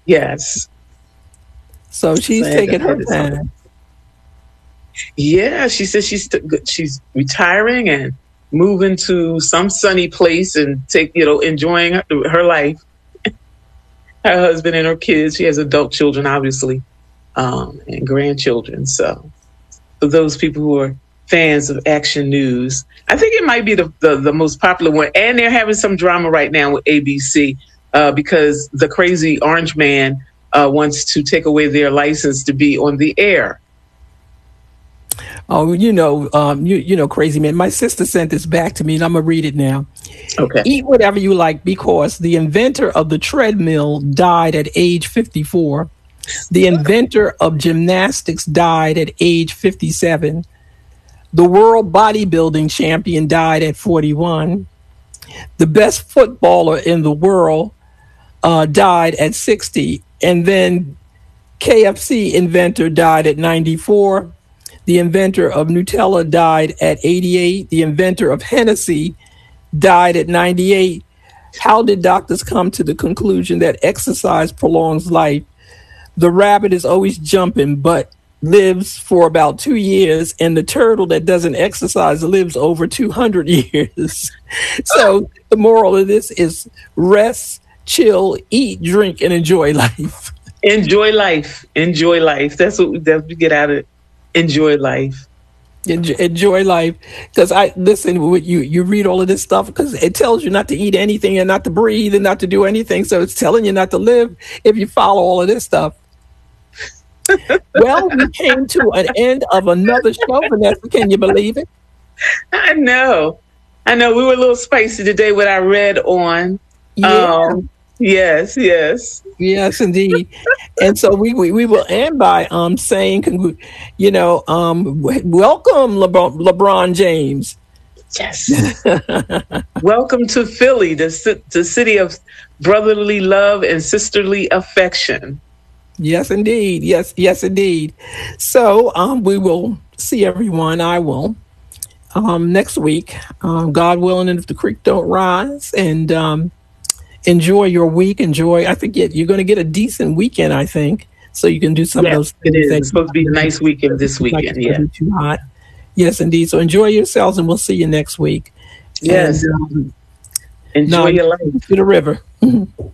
Yes. So So she's I had to, taking her something. time. Yeah, she says she's retiring and moving to some sunny place and enjoying her life. Her husband and her kids. She has adult children, obviously, and grandchildren. So for those people who are fans of Action News, I think it might be the most popular one. And they're having some drama right now with ABC because the crazy orange man wants to take away their license to be on the air. Oh, you know, crazy man. My sister sent this back to me, and I'm gonna read it now. Okay. Eat whatever you like because the inventor of the treadmill died at age 54. The inventor of gymnastics died at age 57. The world bodybuilding champion died at 41. The best footballer in the world died at 60. And then KFC inventor died at 94. The inventor of Nutella died at 88. The inventor of Hennessy died at 98. How did doctors come to the conclusion that exercise prolongs life? The rabbit is always jumping, but lives for about 2 years, and the turtle that doesn't exercise lives over 200 years. So the moral of this is rest, chill, eat, drink, and enjoy life. Enjoy life. Enjoy life. That's what we get out of it. Enjoy life. Enjoy life, because I listen. You read all of this stuff because it tells you not to eat anything and not to breathe and not to do anything. So it's telling you not to live if you follow all of this stuff. Well, we came to an end of another show, Vanessa. Can you believe it? I know. We were a little spicy today with our red on. Yeah. Yes, yes. Yes, indeed. And so we will end by saying, welcome, LeBron James. Yes. Welcome to Philly, the city of brotherly love and sisterly affection. Yes, indeed. Yes, indeed. So we will see everyone. I will next week, God willing, and if the creek don't rise. And enjoy your week. I think you're going to get a decent weekend, I think. So you can do some of those things. It is. It's supposed to be a nice weekend this weekend. Yeah. Too hot. Yes, indeed. So enjoy yourselves, and we'll see you next week. Yes. And, enjoy your life. To the river.